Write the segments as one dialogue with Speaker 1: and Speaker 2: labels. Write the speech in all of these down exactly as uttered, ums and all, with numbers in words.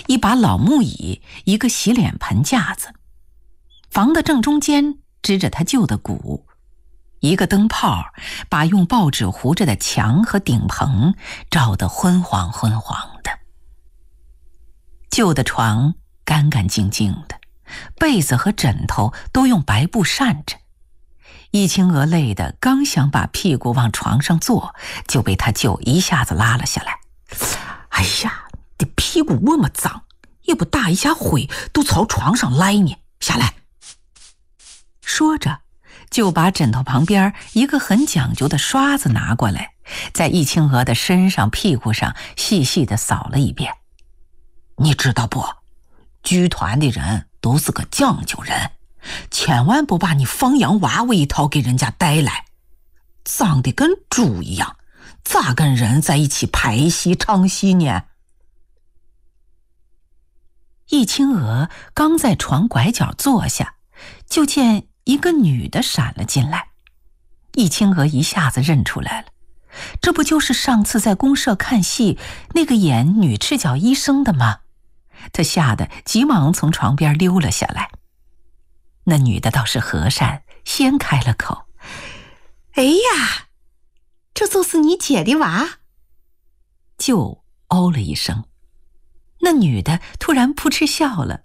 Speaker 1: 一把老木椅，一个洗脸盆架子。房的正中间支着他旧的鼓，一个灯泡把用报纸糊着的墙和顶棚照得昏黄昏黄的。旧的床干干净净的，被子和枕头都用白布扇着。易清娥累得刚想把屁股往床上坐，就被他舅一下子拉了下来。哎呀，你屁股那么脏，也不打一下灰，都朝床上来呢，下来。说着就把枕头旁边一个很讲究的刷子拿过来，在易清娥的身上屁股上细细地扫了一遍。你知道不，剧团的人都是个讲究人，千万不把你放羊娃娃一套给人家带来，脏得跟猪一样，咋跟人在一起拍戏唱戏呢？易清娥刚在床拐角坐下，就见一个女的闪了进来。易清娥一下子认出来了，这不就是上次在公社看戏那个演女赤脚医生的吗？她吓得急忙从床边溜了下来。那女的倒是和善，先开了口：哎呀，这就是你姐的娃。就哦了一声。那女的突然扑哧笑了：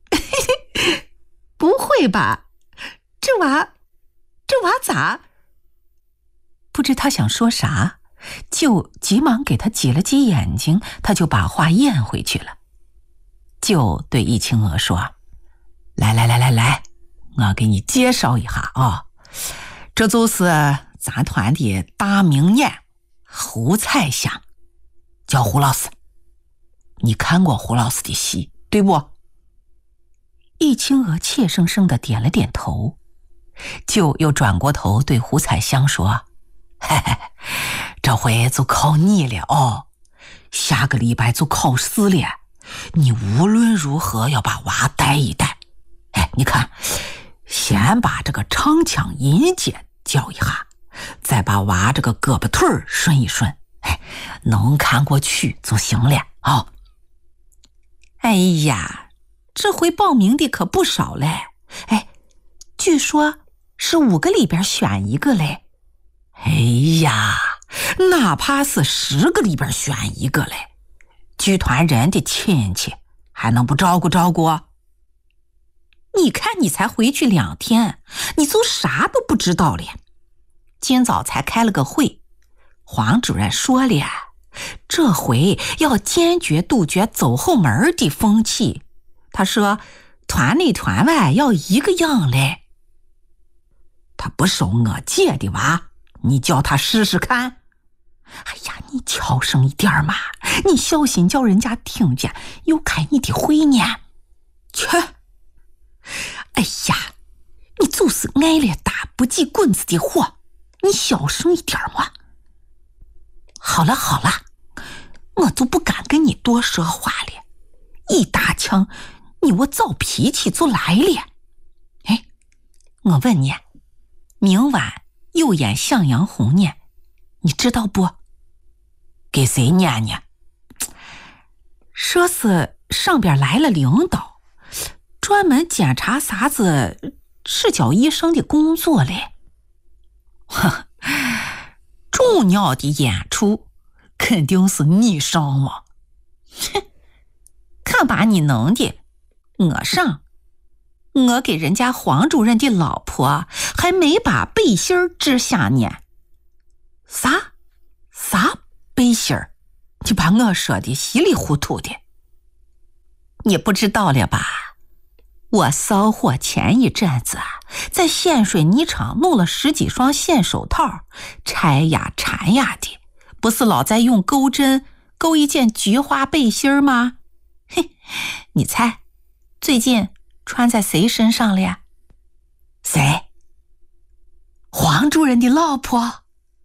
Speaker 1: 不会吧，这娃这娃咋？不知她想说啥，就急忙给她挤了挤眼睛，她就把话咽回去了。就对易清娥说：来来来来来，我给你介绍一下啊，这就是咱团的大名演胡彩香，叫胡老师。你看过胡老师的戏对不？易清娥怯生生地点了点头。就又转过头对胡彩香说：嘿嘿，这回就靠你了哦，下个礼拜就考试了，你无论如何要把娃带一带。哎，你看，先把这个唱腔音阶教一下，再把娃这个胳膊腿顺一顺，哎，能看过去就行了啊、哦。哎呀，这回报名的可不少嘞，哎，据说是五个里边选一个嘞。哎呀，哪怕是十个里边选一个嘞，剧团人的亲戚还能不照顾照顾？你看你才回去两天，你就啥都不知道了。今早才开了个会，黄主任说了，这回要坚决杜绝走后门的风气。他说团内团外要一个样嘞。他不收我姐的娃，你叫他试试看。哎呀，你悄声一点嘛，你小心叫人家听见又开你的会呢。去！哎呀，你就是挨了打不几棍子的货，你小声一点嘛。好了好了，我就不敢跟你多说话了，一打枪你我躁脾气就来了。哎，我问你，明晚又演向阳红呢，你知道不？给谁念呢？说是上边来了领导，专门检查啥子赤脚医生的工作嘞。哼，重要的演出肯定是你上嘛。哼，看把你能的，我上。我给人家黄主任的老婆还没把背心儿织下呢。啥啥背心儿？你把我说的稀里糊涂的。你不知道了吧？我骚货前一阵子在县水泥厂弄了十几双线手套，拆呀缠呀的，不是老在用钩针钩一件菊花背心吗？嘿，你猜最近穿在谁身上了呀？谁？黄主任的老婆。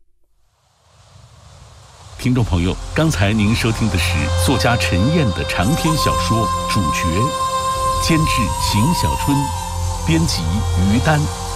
Speaker 2: 听众朋友，刚才您收听的是作家陈燕的长篇小说《主角》，监制邢小春，编辑于丹。